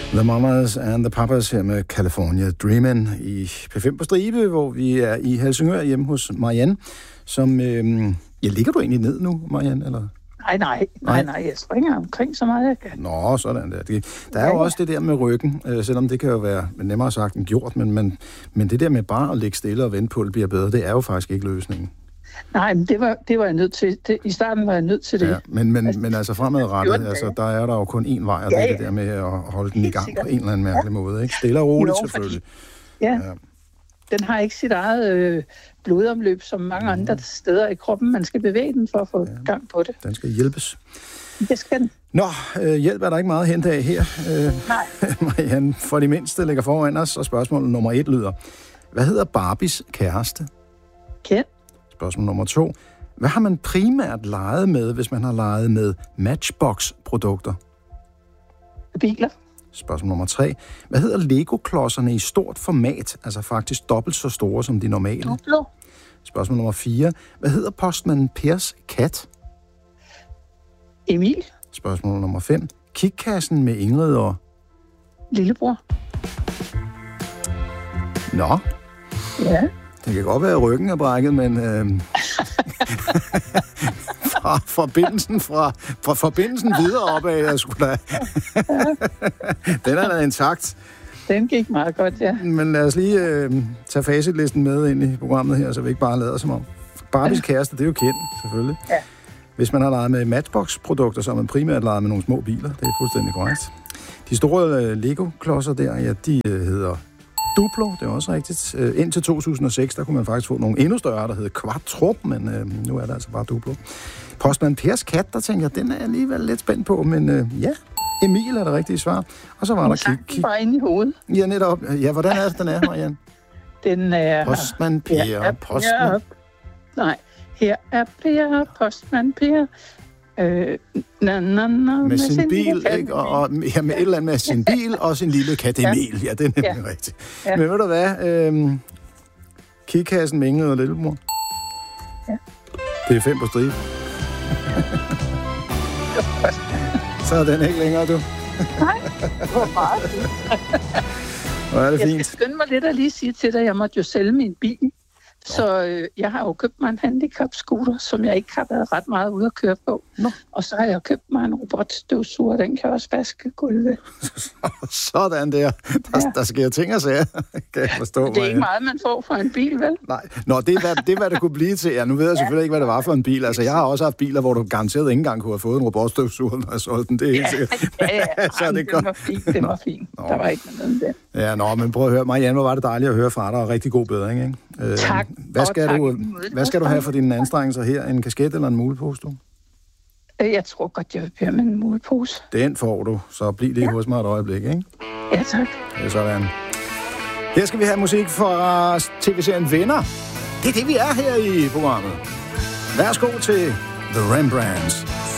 The Mamas and the Papas her med California Dreamin' i P5 på Stribe, hvor vi er i Helsingør hjemme hos Marianne, som... ligger du egentlig ned nu, Marianne, eller? Nej, jeg springer omkring så meget jeg kan. Nå, sådan der. Der er jo også det der med ryggen, selvom det kan jo være nemmere sagt end gjort, men det der med bare at ligge stille og vente på, at det bliver bedre, det er jo faktisk ikke løsningen. Nej, men det var jeg nødt til. I starten var jeg nødt til det. Ja, men altså fremadrettet, altså, der er der jo kun én vej, og det er det der med at holde den i gang på en eller anden mærkelig måde. Ikke? Stille og roligt selvfølgelig. Ja. Den har ikke sit eget blodomløb, som mange andre steder i kroppen. Man skal bevæge den for at få gang på det. Den skal hjælpes. Det skal den. Nå, hjælp er der ikke meget at hente af her. Nej. Marianne, for de mindste ligger foran os, og spørgsmål nummer 1 lyder: hvad hedder Barbies kæreste? Ken. Spørgsmål nummer 2. Hvad har man primært leget med, hvis man har leget med Matchbox-produkter? Biler. Spørgsmål nummer 3. Hvad hedder Lego-klodserne i stort format, altså faktisk dobbelt så store som de normale? Duplo. Spørgsmål nummer 4. Hvad hedder postmanden Pers kat? Emil. Spørgsmål nummer 5. Kikkassen med Ingrid og... Lillebror. Nå. Ja. Det kan godt være, at ryggen er brækket, men fra forbindelsen videre opad, jeg skulle da. Den er da intakt. Den gik meget godt, ja. Men lad os lige tage facitlisten med ind i programmet her, så vi ikke bare lader som om. Barbies kæreste, det er jo kendt, selvfølgelig. Ja. Hvis man har leget med Matchbox-produkter, så har man primært leget med nogle små biler. Det er fuldstændig korrekt. De store Lego-klodser der, ja, de hedder Duplo, det er også rigtigt. Indtil 2006, der kunne man faktisk få nogle endnu større, der hed Quattro, men nu er det altså bare Duplo. Postmand Pers kat, der tænker jeg, den er jeg alligevel lidt spændt på, men Emil er det rigtige svar. Og så var der Kik. Bare inde i hovedet. Ja, netop. Ja, hvordan er det, den er, Marianne? Den er... Postmand Per, postmand... Nej, her er Per, postmand Per. Med sin bil, ikke? Og med et eller andet med sin bil og sin lille kat Emil. Ja, det er nemlig rigtigt. Ja. Men ved du hvad? Kikkassen med Ingrid og Lillebror. Ja. Det er 5 på stribe. Så er den ikke længere, du. Nej, det var meget fint. Hvor er det fint. Jeg skal skynde mig lidt at lige sige til dig, at jeg måtte jo sælge min bil. Så jeg har jo købt mig en handicap-scooter, som jeg ikke har været ret meget ude at køre på. Nå. Og så har jeg købt mig en robotstøvsuger, den kan også vaske gulvet. Sådan der. Der sker ting og sager, kan jeg forstå. Det er ikke meget, man får for en bil, vel? Nej. Nå, det er, hvad det kunne blive til. Ja, nu ved jeg selvfølgelig ikke, hvad det var for en bil. Altså, jeg har også haft biler, hvor du garanteret ikke engang kunne have fået en robotstøvsuger, når jeg solgte den. Det er helt sikkert. Ja. Så det var fint. Der var ikke noget med det. Ja, men prøv at høre. Marianne, hvor var det dejligt at høre fra dig, og rigtig god bedring, ikke? Tak. Hvad skal du have for dine anstrengelser her? En kasket eller en mulepose, du? Jeg tror godt, jeg vil bære med en mulepose. Den får du, så bliv lige hos mig et øjeblik, ikke? Ja, tak. Det er sådan. Her skal vi have musik fra tv-serien Venner. Det er det, vi er her i programmet. Værsgo til The Rembrandts.